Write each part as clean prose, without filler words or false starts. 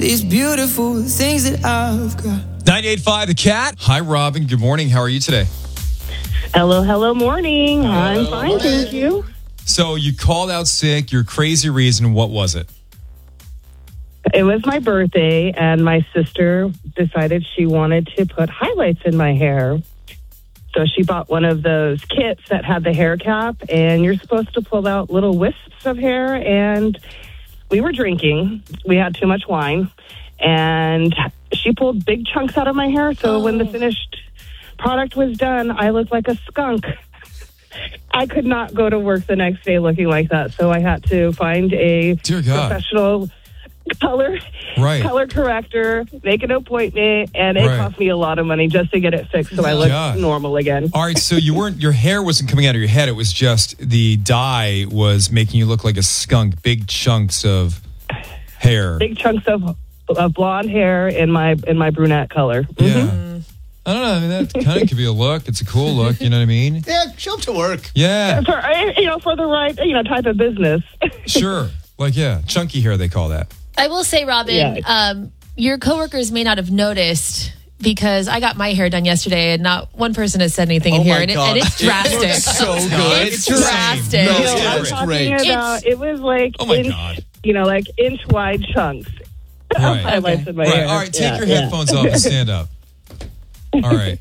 these beautiful things that I've got. 98.5 The Cat. Hi, Robin. Good morning. How are you today? Hello, morning. I'm fine, thank you. So you called out sick. Your crazy reason. What was it? It was my birthday, and my sister decided she wanted to put highlights in my hair. So she bought one of those kits that had the hair cap, and you're supposed to pull out little wisps of hair. And we were drinking. We had too much wine, and she pulled big chunks out of my hair. So when the finished product was done, I looked like a skunk. I could not go to work the next day looking like that. So I had to find a professional color corrector, make an appointment, and it cost me a lot of money just to get it fixed so I look normal again. All right, so your hair wasn't coming out of your head. It was just the dye was making you look like a skunk. Big chunks of hair. Big chunks of blonde hair in my brunette color. Yeah. Mm-hmm. I don't know. I mean, that kind of could be a look. It's a cool look. You know what I mean? Yeah, show up to work. Yeah. For the right, type of business. Sure. Chunky hair, they call that. I will say, Robin, your coworkers may not have noticed because I got my hair done yesterday and not one person has said anything in here. And it's drastic. It so good. It's drastic. No, it's great. It was like inch wide chunks. Right. Highlights in my hair. All right, take your headphones off and stand up. All right.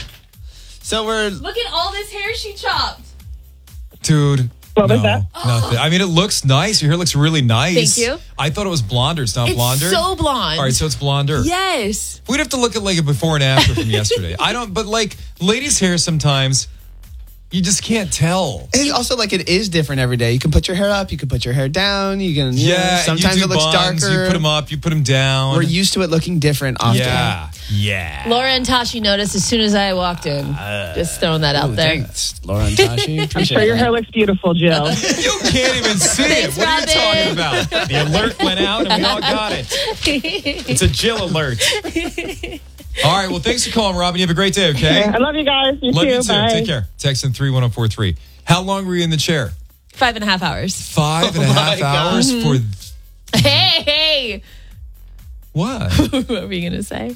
So look at all this hair she chopped. Dude. What was that? Nothing. I mean, it looks nice. Your hair looks really nice. Thank you. I thought it was blonder. It's not blonder? It's so blonde. All right, so it's blonder. Yes. We'd have to look at a before and after from yesterday. But ladies' hair sometimes, you just can't tell. It's also it is different every day. You can put your hair up, you can put your hair down, you can, sometimes you it looks buns, darker. You put them up, you put them down. We're used to it looking different often. Yeah. Laura and Tashi noticed as soon as I walked in. Just throwing that out there. Thanks, Laura and Tashi. I'm sure your hair looks beautiful, Jill. You can't even see Thanks, it. What Robin. are you talking about? The alert went out and we all got it. It's a Jill alert. All right, well, thanks for calling, Robin. You have a great day, okay? I love you guys. Love you too. Bye. Take care. Text in 31043. How long were you in the chair? 5.5 hours. 5.5 hours for... Hey! What? What were you going to say?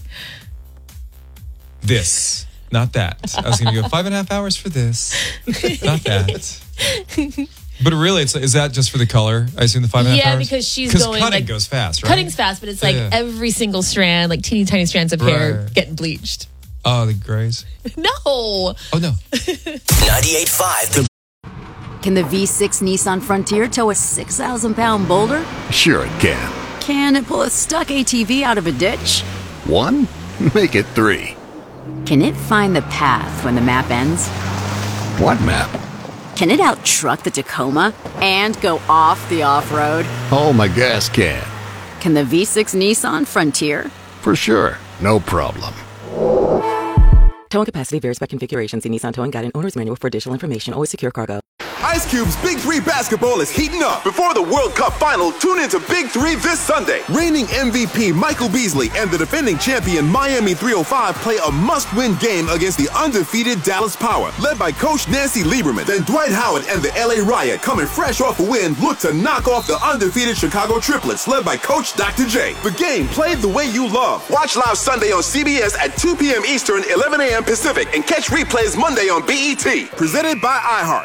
This. Not that. I was going to go 5.5 hours for this. Not that. But really, is that just for the color? I assume the 5.5 hours? Yeah, because she's going... cutting goes fast, right? Cutting's fast, but it's every single strand, teeny tiny strands of hair getting bleached. Oh, the grays? No. Oh, no. 98.5. Can the V6 Nissan Frontier tow a 6,000-pound boulder? Sure it can. Can it pull a stuck ATV out of a ditch? 1? Make it 3. Can it find the path when the map ends? What map? Can it out-truck the Tacoma and go off the off-road? Oh, my gas can. Can the V6 Nissan Frontier? For sure. No problem. Towing capacity varies by configuration. See Nissan Towing Guide and Owner's Manual for additional information. Always secure cargo. Ice Cube's Big 3 basketball is heating up. Before the World Cup final, tune into Big 3 this Sunday. Reigning MVP Michael Beasley and the defending champion Miami 305 play a must-win game against the undefeated Dallas Power, led by Coach Nancy Lieberman. Then Dwight Howard and the LA Riot, coming fresh off a win, look to knock off the undefeated Chicago Triplets, led by Coach Dr. J. The game played the way you love. Watch live Sunday on CBS at 2 p.m. Eastern, 11 a.m. Pacific, and catch replays Monday on BET. Presented by iHeart.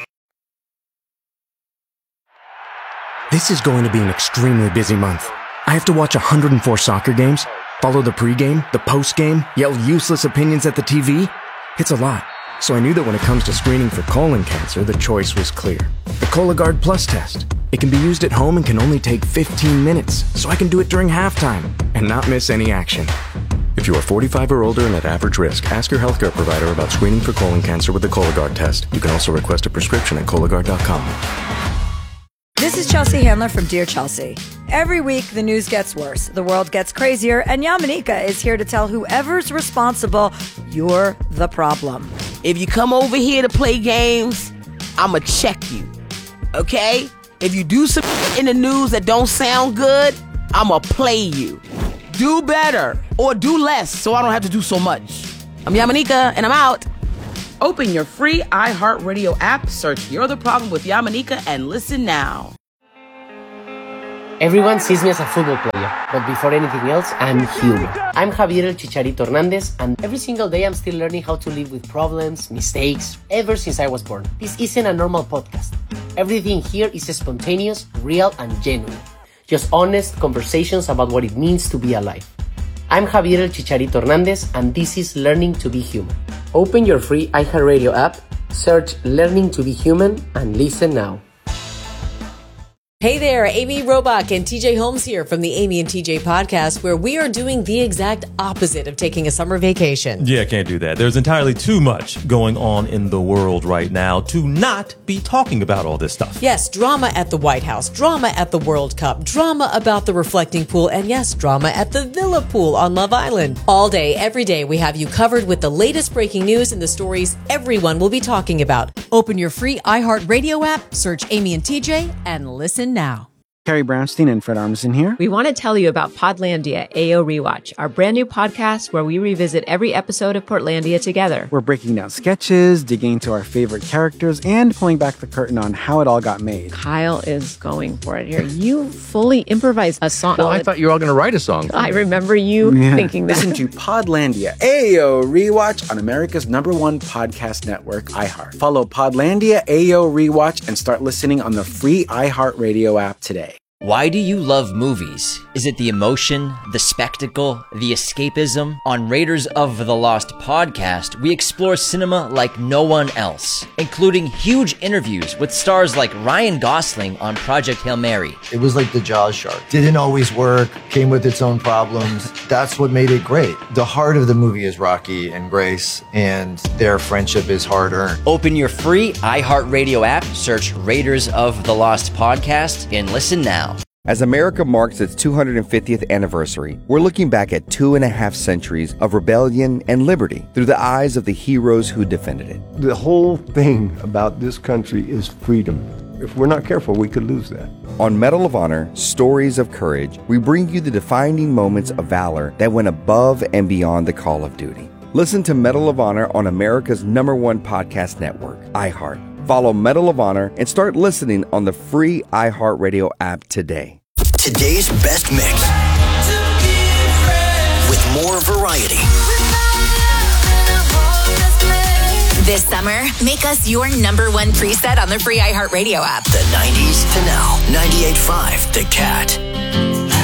This is going to be an extremely busy month. I have to watch 104 soccer games, follow the pregame, the postgame, yell useless opinions at the TV. It's a lot. So I knew that when it comes to screening for colon cancer, the choice was clear. The Cologuard Plus test. It can be used at home and can only take 15 minutes, so I can do it during halftime and not miss any action. If you are 45 or older and at average risk, ask your healthcare provider about screening for colon cancer with the Cologuard test. You can also request a prescription at Cologuard.com. This is Chelsea Handler from Dear Chelsea. Every week, the news gets worse, the world gets crazier, and Yamanika is here to tell whoever's responsible, you're the problem. If you come over here to play games, I'ma check you, okay? If you do some in the news that don't sound good, I'ma play you. Do better, or do less, so I don't have to do so much. I'm Yamanika, and I'm out. Open your free iHeartRadio app, search You're the Problem with Yamanika, and listen now. Everyone sees me as a football player, but before anything else, I'm human. I'm Javier El Chicharito Hernandez, and every single day I'm still learning how to live with problems, mistakes, ever since I was born. This isn't a normal podcast. Everything here is spontaneous, real, and genuine. Just honest conversations about what it means to be alive. I'm Javier El Chicharito Hernandez, and this is Learning to Be Human. Open your free iHeartRadio app, search Learning to Be Human, and listen now. Hey there, Amy Robach and TJ Holmes here from the Amy and TJ podcast, where we are doing the exact opposite of taking a summer vacation. Yeah, can't do that. There's entirely too much going on in the world right now to not be talking about all this stuff. Yes, drama at the White House, drama at the World Cup, drama about the reflecting pool, and yes, drama at the Villa pool on Love Island. All day, every day, we have you covered with the latest breaking news and the stories everyone will be talking about. Open your free iHeartRadio app, search Amy and TJ, and listen now. Carrie Brownstein and Fred Armisen here. We want to tell you about Podlandia AO Rewatch, our brand new podcast where we revisit every episode of Portlandia together. We're breaking down sketches, digging into our favorite characters, and pulling back the curtain on how it all got made. Kyle is going for it here. You fully improvised a song. Well, I thought you were all going to write a song. I remember you thinking that. Listen to Podlandia AO Rewatch on America's #1 podcast network, iHeart. Follow Podlandia AO Rewatch and start listening on the free iHeartRadio app today. Why do you love movies? Is it the emotion, the spectacle, the escapism? On Raiders of the Lost podcast, we explore cinema like no one else, including huge interviews with stars like Ryan Gosling on Project Hail Mary. It was like the Jaws shark. Didn't always work, came with its own problems. That's what made it great. The heart of the movie is Rocky and Grace, and their friendship is hard-earned. Open your free iHeartRadio app, search Raiders of the Lost podcast, and listen now. As America marks its 250th anniversary, we're looking back at 2.5 centuries of rebellion and liberty through the eyes of the heroes who defended it. The whole thing about this country is freedom. If we're not careful, we could lose that. On Medal of Honor, Stories of Courage, we bring you the defining moments of valor that went above and beyond the call of duty. Listen to Medal of Honor on America's #1 podcast network, iHeart. Follow Medal of Honor and start listening on the free iHeartRadio app today. Today's best mix with more variety. This summer, make us your #1 preset on the free iHeartRadio app. The 90s to now. 98.5 The Cat.